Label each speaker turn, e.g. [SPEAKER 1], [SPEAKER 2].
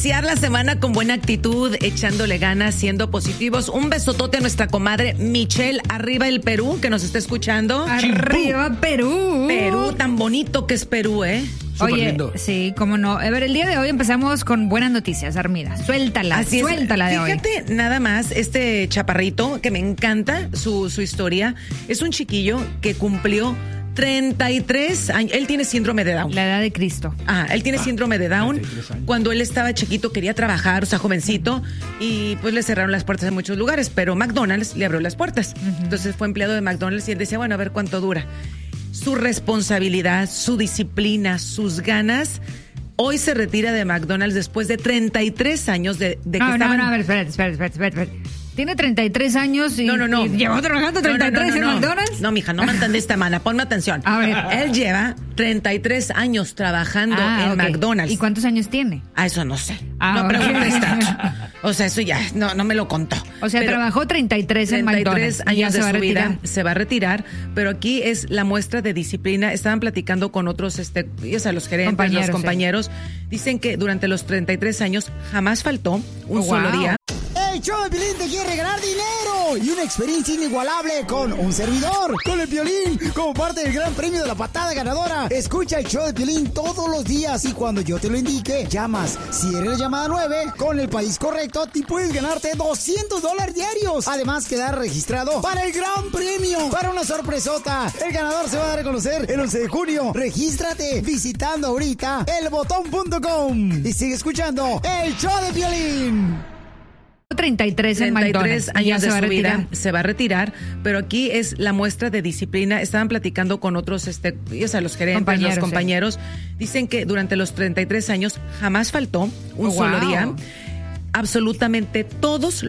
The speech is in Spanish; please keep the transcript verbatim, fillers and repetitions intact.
[SPEAKER 1] iniciar la semana con buena actitud, echándole ganas, siendo positivos. Un besotote a nuestra comadre Michelle, arriba el Perú, que nos está escuchando.
[SPEAKER 2] Arriba Perú.
[SPEAKER 1] Perú, tan bonito que es Perú, ¿eh?
[SPEAKER 2] Súper Oye, lindo. Sí, cómo no. A ver, el día de hoy empezamos con buenas noticias, Armida. Suéltala, Así suéltala
[SPEAKER 1] es.
[SPEAKER 2] de hoy.
[SPEAKER 1] Fíjate nada más, este chaparrito, que me encanta su, su historia, es un chiquillo que cumplió treinta y tres años. Él tiene síndrome de Down.
[SPEAKER 2] La edad de Cristo.
[SPEAKER 1] Ah, él tiene ah, síndrome de Down. Cuando él estaba chiquito quería trabajar, o sea, jovencito, y pues le cerraron las puertas en muchos lugares, pero McDonald's le abrió las puertas. Uh-huh. Entonces fue empleado de McDonald's y él decía, bueno, a ver cuánto dura. Su responsabilidad, su disciplina, sus ganas. Hoy se retira de McDonald's después de treinta y tres años de, de que
[SPEAKER 2] no,
[SPEAKER 1] estaban...
[SPEAKER 2] No, no, a ver, espérate, espérate, espérate, espérate. Tiene treinta y tres años y,
[SPEAKER 1] no, no, no.
[SPEAKER 2] y llevó trabajando treinta y tres
[SPEAKER 1] no, no, no,
[SPEAKER 2] en
[SPEAKER 1] no.
[SPEAKER 2] McDonald's.
[SPEAKER 1] No, mija, no me entendés esta mala. Ponme atención.
[SPEAKER 2] A ver.
[SPEAKER 1] Él lleva treinta y tres años trabajando
[SPEAKER 2] ah,
[SPEAKER 1] en
[SPEAKER 2] okay.
[SPEAKER 1] McDonald's.
[SPEAKER 2] ¿Y cuántos años tiene?
[SPEAKER 1] Ah, eso no sé.
[SPEAKER 2] Ah,
[SPEAKER 1] no
[SPEAKER 2] okay.
[SPEAKER 1] preguntes tanto. O sea, eso ya no, no me lo contó.
[SPEAKER 2] O sea, pero trabajó treinta y tres en
[SPEAKER 1] McDonald's.
[SPEAKER 2] treinta y tres
[SPEAKER 1] años de
[SPEAKER 2] su
[SPEAKER 1] vida. Se va a retirar. Pero aquí es la muestra de disciplina. Estaban platicando con otros, este, ya sea, los gerentes, compañeros, los compañeros. Sí. Dicen que durante los treinta y tres años jamás faltó un
[SPEAKER 2] oh,
[SPEAKER 1] solo
[SPEAKER 2] wow.
[SPEAKER 1] día.
[SPEAKER 3] El show de Piolín te quiere regalar dinero y una experiencia inigualable con un servidor. Con el Piolín, como parte del gran premio de la patada ganadora. Escucha el show de Piolín todos los días y cuando yo te lo indique, llamas. Si eres la llamada nueve, con el país correcto, te puedes ganarte doscientos dólares diarios. Además, quedar registrado para el gran premio, para una sorpresota. El ganador se va a dar a conocer el once de junio. Regístrate visitando ahorita el botón punto com y sigue escuchando el show de Piolín.
[SPEAKER 2] treinta y tres en McDonald's.
[SPEAKER 1] años de su vida. Se va a retirar, pero aquí es la muestra de disciplina. Estaban platicando con otros, este, ya sea, los gerentes, compañeros, los compañeros. Sí. Dicen que durante los treinta y tres años jamás faltó un oh, solo wow. día. Absolutamente todos